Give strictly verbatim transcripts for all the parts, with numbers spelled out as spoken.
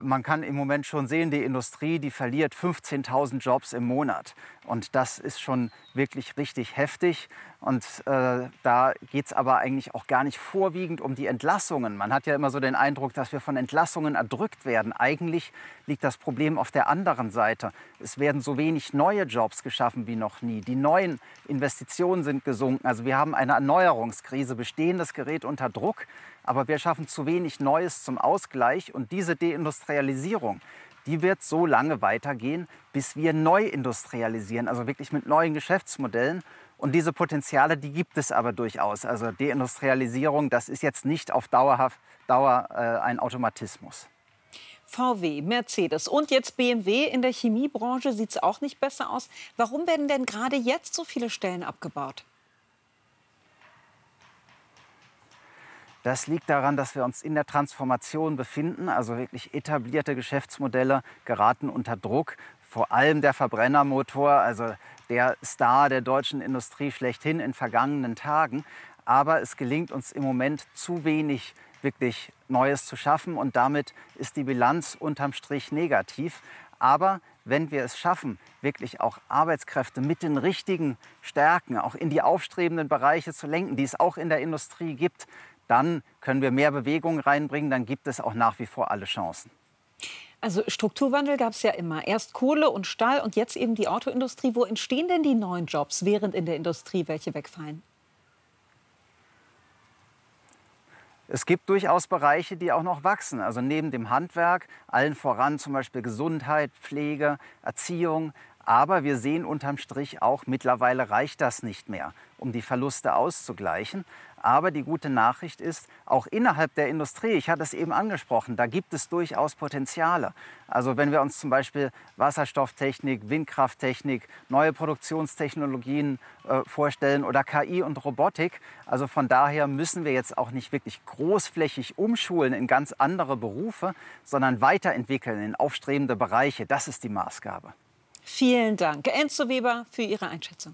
Man kann im Moment schon sehen, die Industrie, die verliert fünfzehntausend Jobs im Monat. Und das ist schon wirklich richtig heftig. Und äh, da geht es aber eigentlich auch gar nicht vorwiegend um die Entlassungen. Man hat ja immer so den Eindruck, dass wir von Entlassungen erdrückt werden. Eigentlich liegt das Problem auf der anderen Seite. Es werden so wenig neue Jobs geschaffen wie noch nie. Die neuen Investitionen sind gesunken. Also wir haben eine Erneuerungskrise. Bestehendes gerät unter Druck. Aber wir schaffen zu wenig Neues zum Ausgleich. Und diese Deindustrialisierung, die wird so lange weitergehen, bis wir neu industrialisieren, also wirklich mit neuen Geschäftsmodellen. Und diese Potenziale, die gibt es aber durchaus. Also Deindustrialisierung, das ist jetzt nicht auf dauerhaft, Dauer äh, ein Automatismus. V W, Mercedes und jetzt B M W. In der Chemiebranche sieht es auch nicht besser aus. Warum werden denn gerade jetzt so viele Stellen abgebaut? Das liegt daran, dass wir uns in der Transformation befinden. Also wirklich etablierte Geschäftsmodelle geraten unter Druck. Vor allem der Verbrennermotor, also der Star der deutschen Industrie schlechthin in vergangenen Tagen. Aber es gelingt uns im Moment zu wenig, wirklich Neues zu schaffen. Und damit ist die Bilanz unterm Strich negativ. Aber wenn wir es schaffen, wirklich auch Arbeitskräfte mit den richtigen Stärken auch in die aufstrebenden Bereiche zu lenken, die es auch in der Industrie gibt, dann können wir mehr Bewegung reinbringen, dann gibt es auch nach wie vor alle Chancen. Also Strukturwandel gab es ja immer. Erst Kohle und Stahl und jetzt eben die Autoindustrie. Wo entstehen denn die neuen Jobs, während in der Industrie welche wegfallen? Es gibt durchaus Bereiche, die auch noch wachsen. Also neben dem Handwerk, allen voran zum Beispiel Gesundheit, Pflege, Erziehung. Aber wir sehen unterm Strich auch, mittlerweile reicht das nicht mehr, um die Verluste auszugleichen. Aber die gute Nachricht ist, auch innerhalb der Industrie, ich hatte es eben angesprochen, da gibt es durchaus Potenziale. Also wenn wir uns zum Beispiel Wasserstofftechnik, Windkrafttechnik, neue Produktionstechnologien äh, vorstellen oder K I und Robotik. Also von daher müssen wir jetzt auch nicht wirklich großflächig umschulen in ganz andere Berufe, sondern weiterentwickeln in aufstrebende Bereiche. Das ist die Maßgabe. Vielen Dank, Enzo Weber, für Ihre Einschätzung.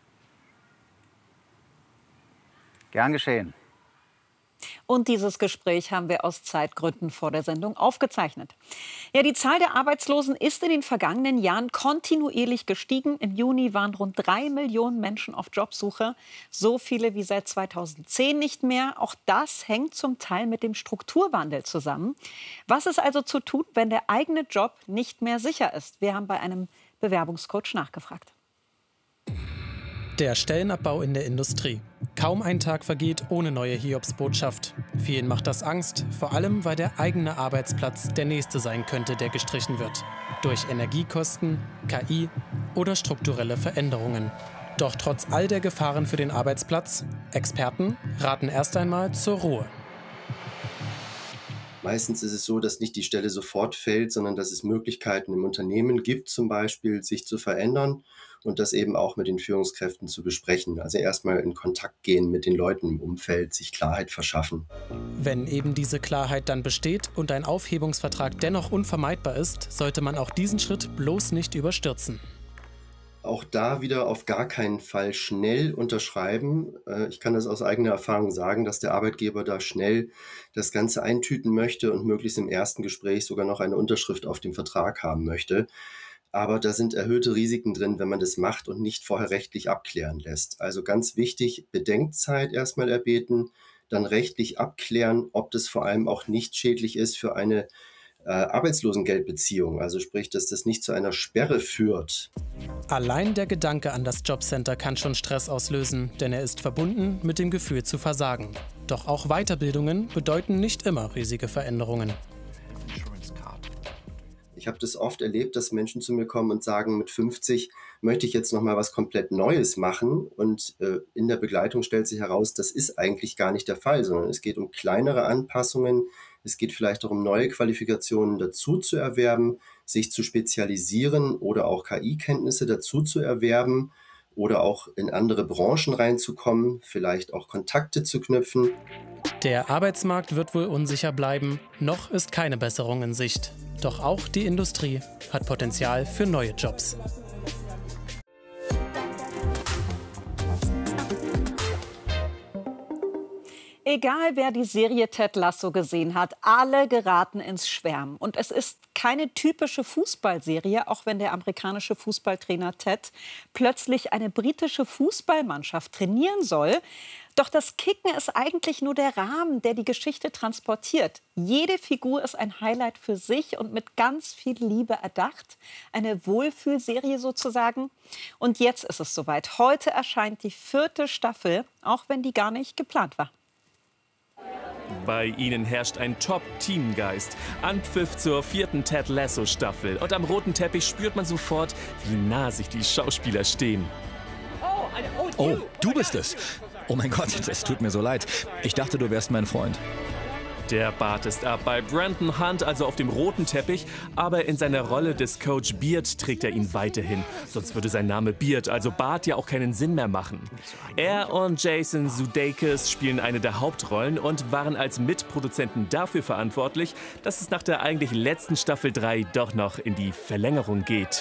Gern geschehen. Und dieses Gespräch haben wir aus Zeitgründen vor der Sendung aufgezeichnet. Ja, die Zahl der Arbeitslosen ist in den vergangenen Jahren kontinuierlich gestiegen. Im Juni waren rund drei Millionen Menschen auf Jobsuche. So viele wie seit zweitausendzehn nicht mehr. Auch das hängt zum Teil mit dem Strukturwandel zusammen. Was ist also zu tun, wenn der eigene Job nicht mehr sicher ist? Wir haben bei einem Bewerbungscoach nachgefragt. Der Stellenabbau in der Industrie. Kaum ein Tag vergeht ohne neue Hiobsbotschaft. Vielen macht das Angst, vor allem weil der eigene Arbeitsplatz der nächste sein könnte, der gestrichen wird. Durch Energiekosten, K I oder strukturelle Veränderungen. Doch trotz all der Gefahren für den Arbeitsplatz, Experten raten erst einmal zur Ruhe. Meistens ist es so, dass nicht die Stelle sofort fällt, sondern dass es Möglichkeiten im Unternehmen gibt, zum Beispiel sich zu verändern und das eben auch mit den Führungskräften zu besprechen. Also erstmal in Kontakt gehen mit den Leuten im Umfeld, sich Klarheit verschaffen. Wenn eben diese Klarheit dann besteht und ein Aufhebungsvertrag dennoch unvermeidbar ist, sollte man auch diesen Schritt bloß nicht überstürzen. Auch da wieder auf gar keinen Fall schnell unterschreiben. Ich kann das aus eigener Erfahrung sagen, dass der Arbeitgeber da schnell das Ganze eintüten möchte und möglichst im ersten Gespräch sogar noch eine Unterschrift auf dem Vertrag haben möchte. Aber da sind erhöhte Risiken drin, wenn man das macht und nicht vorher rechtlich abklären lässt. Also ganz wichtig, Bedenkzeit erstmal erbeten, dann rechtlich abklären, ob das vor allem auch nicht schädlich ist für eine Äh, Arbeitslosengeldbeziehung, also sprich, dass das nicht zu einer Sperre führt. Allein der Gedanke an das Jobcenter kann schon Stress auslösen, denn er ist verbunden mit dem Gefühl zu versagen. Doch auch Weiterbildungen bedeuten nicht immer riesige Veränderungen. Ich habe das oft erlebt, dass Menschen zu mir kommen und sagen, mit fünfzig möchte ich jetzt noch mal was komplett Neues machen. Und äh, in der Begleitung stellt sich heraus, das ist eigentlich gar nicht der Fall, sondern es geht um kleinere Anpassungen. Es geht vielleicht auch um neue Qualifikationen dazu zu erwerben, sich zu spezialisieren oder auch K I-Kenntnisse dazu zu erwerben oder auch in andere Branchen reinzukommen, vielleicht auch Kontakte zu knüpfen. Der Arbeitsmarkt wird wohl unsicher bleiben. Noch ist keine Besserung in Sicht. Doch auch die Industrie hat Potenzial für neue Jobs. Egal, wer die Serie Ted Lasso gesehen hat, alle geraten ins Schwärmen. Und es ist keine typische Fußballserie, auch wenn der amerikanische Fußballtrainer Ted plötzlich eine britische Fußballmannschaft trainieren soll. Doch das Kicken ist eigentlich nur der Rahmen, der die Geschichte transportiert. Jede Figur ist ein Highlight für sich und mit ganz viel Liebe erdacht. Eine Wohlfühlserie sozusagen. Und jetzt ist es soweit. Heute erscheint die vierte Staffel, auch wenn die gar nicht geplant war. Bei ihnen herrscht ein Top-Teamgeist. Anpfiff zur vierten Ted Lasso-Staffel. Und am roten Teppich spürt man sofort, wie nah sich die Schauspieler stehen. Oh, du bist es. Oh mein Gott, es tut mir so leid. Ich dachte, du wärst mein Freund. Der Bart ist ab bei Brandon Hunt, also auf dem roten Teppich. Aber in seiner Rolle des Coach Beard trägt er ihn weiterhin. Sonst würde sein Name Beard, also Bart, ja auch keinen Sinn mehr machen. Er und Jason Sudeikis spielen eine der Hauptrollen und waren als Mitproduzenten dafür verantwortlich, dass es nach der eigentlich letzten Staffel drei doch noch in die Verlängerung geht.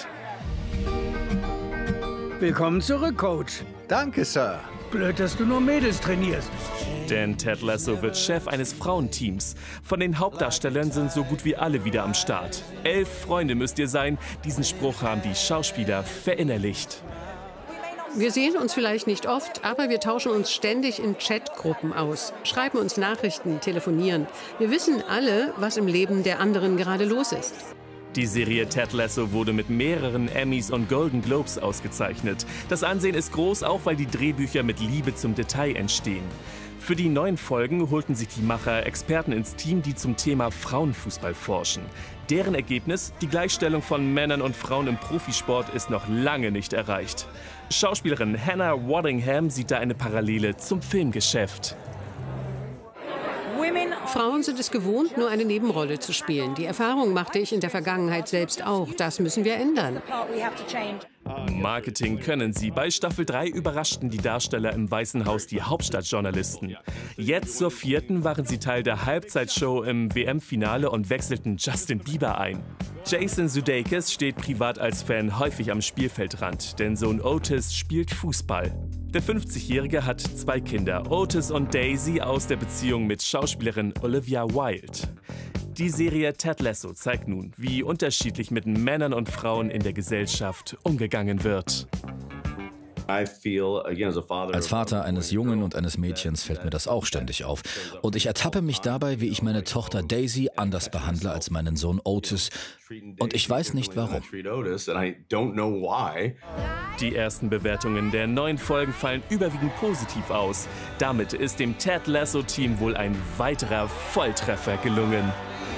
Willkommen zurück, Coach. Danke, Sir. Blöd, dass du nur Mädels trainierst. Denn Ted Lasso wird Chef eines Frauenteams. Von den Hauptdarstellern sind so gut wie alle wieder am Start. Elf Freunde müsst ihr sein. Diesen Spruch haben die Schauspieler verinnerlicht. Wir sehen uns vielleicht nicht oft, aber wir tauschen uns ständig in Chatgruppen aus, schreiben uns Nachrichten, telefonieren. Wir wissen alle, was im Leben der anderen gerade los ist. Die Serie Ted Lasso wurde mit mehreren Emmys und Golden Globes ausgezeichnet. Das Ansehen ist groß, auch weil die Drehbücher mit Liebe zum Detail entstehen. Für die neuen Folgen holten sich die Macher Experten ins Team, die zum Thema Frauenfußball forschen. Deren Ergebnis, die Gleichstellung von Männern und Frauen im Profisport, ist noch lange nicht erreicht. Schauspielerin Hannah Waddingham sieht da eine Parallele zum Filmgeschäft. Frauen sind es gewohnt, nur eine Nebenrolle zu spielen. Die Erfahrung machte ich in der Vergangenheit selbst auch. Das müssen wir ändern. Marketing können sie. Bei Staffel drei überraschten die Darsteller im Weißen Haus die Hauptstadtjournalisten. Jetzt zur vierten waren sie Teil der Halbzeitshow im W M-Finale und wechselten Justin Bieber ein. Jason Sudeikis steht privat als Fan häufig am Spielfeldrand, denn Sohn Otis spielt Fußball. Der fünfzigjährige hat zwei Kinder, Otis und Daisy, aus der Beziehung mit Schauspielerin Olivia Wilde. Die Serie Ted Lasso zeigt nun, wie unterschiedlich mit Männern und Frauen in der Gesellschaft umgegangen wird. Als Vater eines Jungen und eines Mädchens fällt mir das auch ständig auf. Und ich ertappe mich dabei, wie ich meine Tochter Daisy anders behandle als meinen Sohn Otis. Und ich weiß nicht warum. Die ersten Bewertungen der neuen Folgen fallen überwiegend positiv aus. Damit ist dem Ted Lasso-Team wohl ein weiterer Volltreffer gelungen.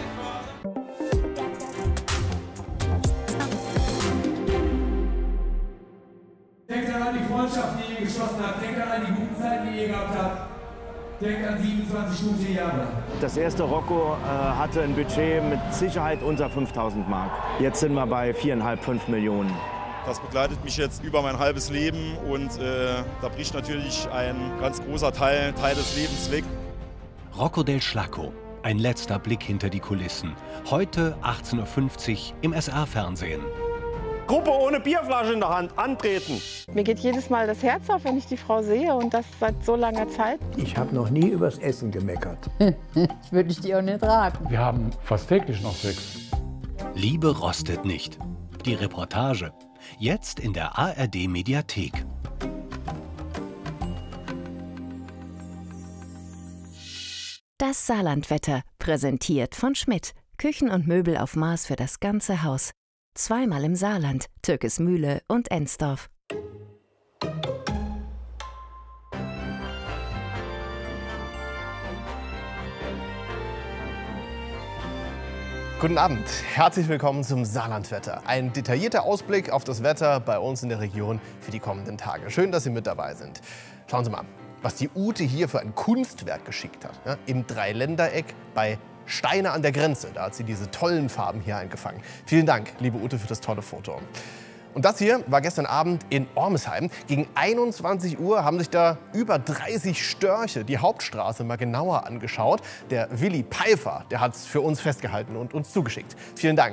Denkt an die Freundschaften, die ihr geschlossen habt. Denkt an die guten Zeiten, die ihr gehabt habt. Denkt an siebenundzwanzig gute Jahre. Das erste Rocco äh, hatte ein Budget mit Sicherheit unter fünftausend Mark. Jetzt sind wir bei viereinhalb, fünf Millionen. Das begleitet mich jetzt über mein halbes Leben und äh, da bricht natürlich ein ganz großer Teil, Teil des Lebens weg. Rocco del Schlacco. Ein letzter Blick hinter die Kulissen. Heute achtzehn Uhr fünfzig im S R-Fernsehen. Gruppe ohne Bierflasche in der Hand, antreten. Mir geht jedes Mal das Herz auf, wenn ich die Frau sehe und das seit so langer Zeit. Ich habe noch nie übers Essen gemeckert. Ich würde dich auch nicht raten. Wir haben fast täglich noch Sex. Liebe rostet nicht. Die Reportage. Jetzt in der A R D-Mediathek. Das Saarlandwetter, präsentiert von Schmidt. Küchen und Möbel auf Maß für das ganze Haus. Zweimal im Saarland, Türkismühle und Ensdorf. Guten Abend, herzlich willkommen zum Saarlandwetter. Ein detaillierter Ausblick auf das Wetter bei uns in der Region für die kommenden Tage. Schön, dass Sie mit dabei sind. Schauen Sie mal, was die Ute hier für ein Kunstwerk geschickt hat. Ja, im Dreiländereck bei Steine an der Grenze. Da hat sie diese tollen Farben hier eingefangen. Vielen Dank, liebe Ute, für das tolle Foto. Und das hier war gestern Abend in Ormesheim. Gegen einundzwanzig Uhr haben sich da über dreißig Störche die Hauptstraße mal genauer angeschaut. Der Willi Peifer, der hat es für uns festgehalten und uns zugeschickt. Vielen Dank.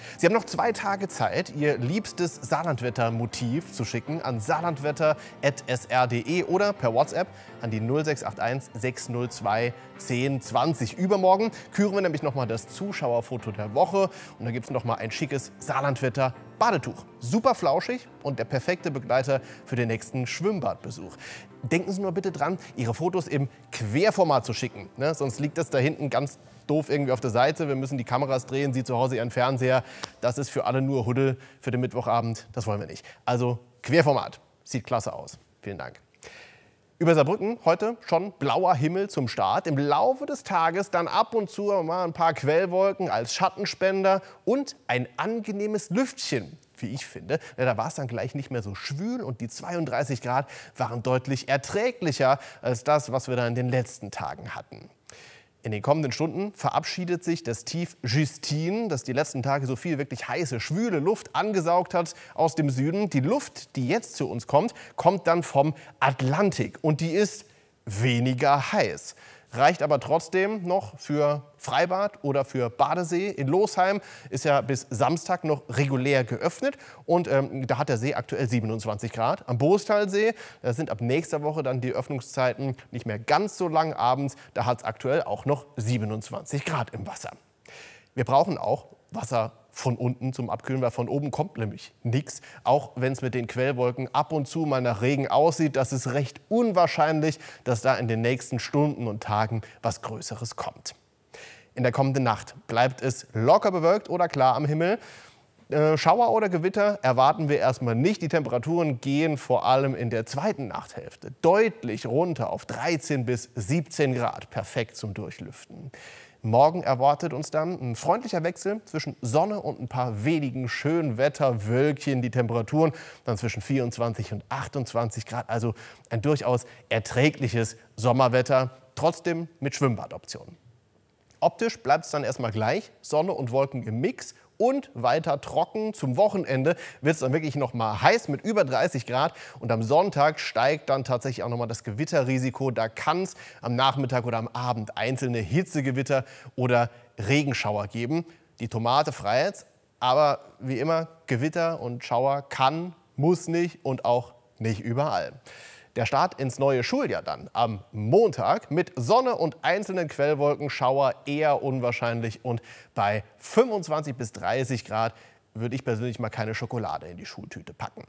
Sie haben noch zwei Tage Zeit, Ihr liebstes Saarlandwetter-Motiv zu schicken an saarlandwetter at s r punkt de oder per WhatsApp an die null sechs acht eins sechs null zwei zehn zwanzig. Übermorgen küren wir nämlich noch mal das Zuschauerfoto der Woche und da gibt es noch mal ein schickes Saarlandwetter-Badetuch. Super flauschig und der perfekte Begleiter für den nächsten Schwimmbadbesuch. Denken Sie nur bitte dran, Ihre Fotos im Querformat zu schicken, ne? Sonst liegt das da hinten ganz doof irgendwie auf der Seite. Wir müssen die Kameras drehen, Sie zu Hause Ihren Fernseher. Das ist für alle nur Huddel für den Mittwochabend. Das wollen wir nicht. Also Querformat. Sieht klasse aus. Vielen Dank. Über Saarbrücken heute schon blauer Himmel zum Start. Im Laufe des Tages dann ab und zu mal ein paar Quellwolken als Schattenspender und ein angenehmes Lüftchen, wie ich finde. Ja, da war es dann gleich nicht mehr so schwül und die zweiunddreißig Grad waren deutlich erträglicher als das, was wir da in den letzten Tagen hatten. In den kommenden Stunden verabschiedet sich das Tief Justine, das die letzten Tage so viel wirklich heiße, schwüle Luft angesaugt hat aus dem Süden. Die Luft, die jetzt zu uns kommt, kommt dann vom Atlantik und die ist weniger heiß. Reicht aber trotzdem noch für Freibad oder für Badesee. In Losheim ist ja bis Samstag noch regulär geöffnet und ähm, da hat der See aktuell siebenundzwanzig Grad. Am Boostalsee, da sind ab nächster Woche dann die Öffnungszeiten nicht mehr ganz so lang abends. Da hat es aktuell auch noch siebenundzwanzig Grad im Wasser. Wir brauchen auch Wasser von unten zum Abkühlen, weil von oben kommt nämlich nichts. Auch wenn es mit den Quellwolken ab und zu mal nach Regen aussieht, das ist recht unwahrscheinlich, dass da in den nächsten Stunden und Tagen was Größeres kommt. In der kommenden Nacht bleibt es locker bewölkt oder klar am Himmel. Äh, Schauer oder Gewitter erwarten wir erstmal nicht. Die Temperaturen gehen vor allem in der zweiten Nachthälfte deutlich runter auf dreizehn bis siebzehn Grad. Perfekt zum Durchlüften. Morgen erwartet uns dann ein freundlicher Wechsel zwischen Sonne und ein paar wenigen Schönwetterwölkchen. Die Temperaturen dann zwischen vierundzwanzig und achtundzwanzig Grad. Also ein durchaus erträgliches Sommerwetter, trotzdem mit Schwimmbadoptionen. Optisch bleibt es dann erstmal gleich. Sonne und Wolken im Mix. Und weiter trocken. Zum Wochenende wird es dann wirklich noch mal heiß mit über dreißig Grad. Und am Sonntag steigt dann tatsächlich auch noch mal das Gewitterrisiko. Da kann es am Nachmittag oder am Abend einzelne Hitzegewitter oder Regenschauer geben. Die Tomate frei jetzt. Aber wie immer, Gewitter und Schauer kann, muss nicht und auch nicht überall. Der Start ins neue Schuljahr dann am Montag mit Sonne und einzelnen Quellwolkenschauer eher unwahrscheinlich. Und bei fünfundzwanzig bis dreißig Grad würde ich persönlich mal keine Schokolade in die Schultüte packen.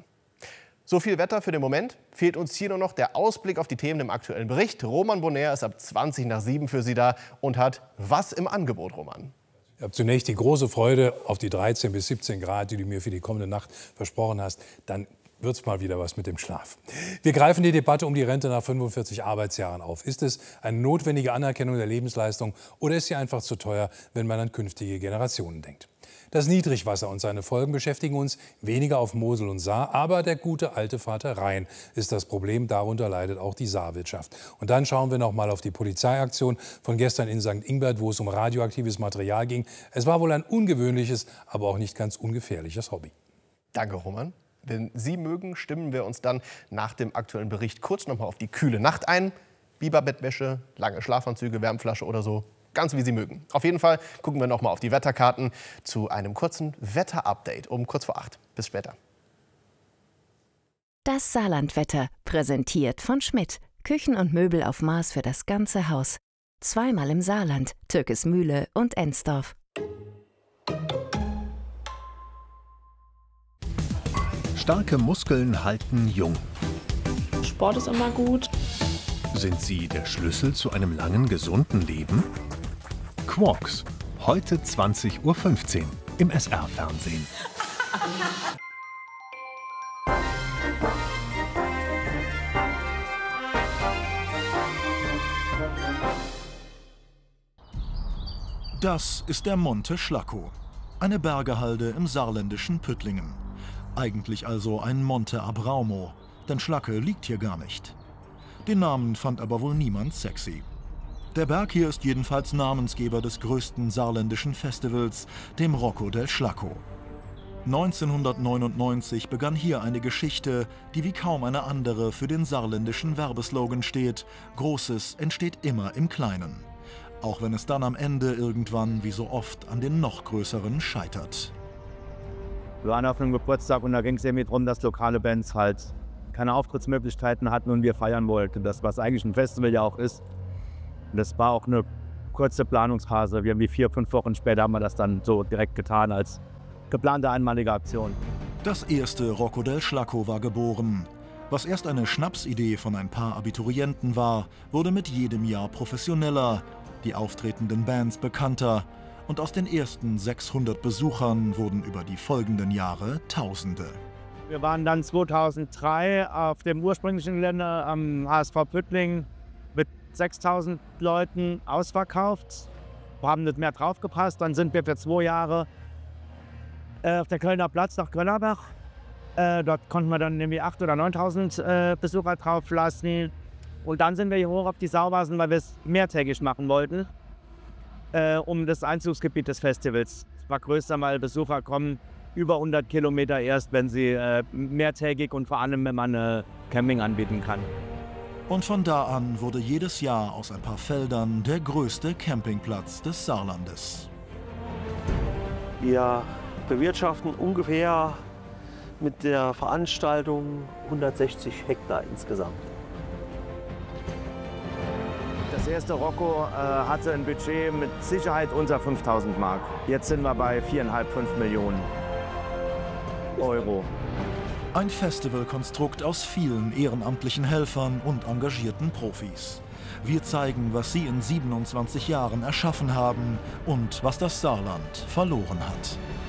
So viel Wetter für den Moment. Fehlt uns hier nur noch der Ausblick auf die Themen im aktuellen Bericht. Roman Bonner ist ab zwanzig nach sieben für Sie da und hat was im Angebot, Roman? Ich habe zunächst die große Freude auf die dreizehn bis siebzehn Grad, die du mir für die kommende Nacht versprochen hast. Dann wird es mal wieder was mit dem Schlaf. Wir greifen die Debatte um die Rente nach fünfundvierzig Arbeitsjahren auf. Ist es eine notwendige Anerkennung der Lebensleistung oder ist sie einfach zu teuer, wenn man an künftige Generationen denkt? Das Niedrigwasser und seine Folgen beschäftigen uns weniger auf Mosel und Saar, aber der gute alte Vater Rhein ist das Problem. Darunter leidet auch die Saarwirtschaft. Und dann schauen wir noch mal auf die Polizeiaktion von gestern in Sankt Ingbert, wo es um radioaktives Material ging. Es war wohl ein ungewöhnliches, aber auch nicht ganz ungefährliches Hobby. Danke, Roman. Wenn Sie mögen, stimmen wir uns dann nach dem aktuellen Bericht kurz noch mal auf die kühle Nacht ein. Biberbettwäsche, lange Schlafanzüge, Wärmflasche oder so. Ganz wie Sie mögen. Auf jeden Fall gucken wir noch mal auf die Wetterkarten zu einem kurzen Wetterupdate um kurz vor acht. Bis später. Das Saarlandwetter, präsentiert von Schmidt. Küchen und Möbel auf Maß für das ganze Haus. Zweimal im Saarland, Türkesmühle und Ensdorf. Starke Muskeln halten jung. Sport ist immer gut. Sind sie der Schlüssel zu einem langen, gesunden Leben? Quarks, heute zwanzig Uhr fünfzehn im S R-Fernsehen. Das ist der Monte Schlackow, eine Bergehalde im saarländischen Püttlingen. Eigentlich also ein Monte Abraumo, denn Schlacke liegt hier gar nicht. Den Namen fand aber wohl niemand sexy. Der Berg hier ist jedenfalls Namensgeber des größten saarländischen Festivals, dem Rocco del Schlackow. neunzehnhundertneunundneunzig begann hier eine Geschichte, die wie kaum eine andere für den saarländischen Werbeslogan steht: Großes entsteht immer im Kleinen. Auch wenn es dann am Ende irgendwann, wie so oft, an den noch größeren scheitert. Wir waren auf einem Geburtstag und da ging es irgendwie darum, dass lokale Bands halt keine Auftrittsmöglichkeiten hatten und wir feiern wollten. Das, was eigentlich ein Festival ja auch ist. Und das war auch eine kurze Planungsphase. Wir haben wie vier, fünf Wochen später haben wir das dann so direkt getan als geplante einmalige Aktion. Das erste Rocco del Schlacco war geboren. Was erst eine Schnapsidee von ein paar Abiturienten war, wurde mit jedem Jahr professioneller, die auftretenden Bands bekannter und aus den ersten sechshundert Besuchern wurden über die folgenden Jahre Tausende. Wir waren dann zweitausenddrei auf dem ursprünglichen Gelände am H S V Püttlingen mit sechstausend Leuten ausverkauft. Wir haben nicht mehr draufgepasst. Dann sind wir für zwei Jahre äh, auf der Kölner Platz nach Grönerbach. Äh, dort konnten wir dann irgendwie achttausend oder neuntausend äh, Besucher drauf lassen. Und dann sind wir hier hoch auf die Sauwasen, weil wir es mehrtägig machen wollten, äh, um das Einzugsgebiet des Festivals. Es war größer, weil Besucher kommen über hundert Kilometer erst, wenn sie äh, mehrtägig und vor allem, wenn man äh, Camping anbieten kann. Und von da an wurde jedes Jahr aus ein paar Feldern der größte Campingplatz des Saarlandes. Wir bewirtschaften ungefähr mit der Veranstaltung hundertsechzig Hektar insgesamt. Das erste Rocco äh, hatte ein Budget mit Sicherheit unter fünftausend Mark. Jetzt sind wir bei viereinhalb, fünf Millionen Euro. Ein Festivalkonstrukt aus vielen ehrenamtlichen Helfern und engagierten Profis. Wir zeigen, was sie in siebenundzwanzig Jahren erschaffen haben und was das Saarland verloren hat.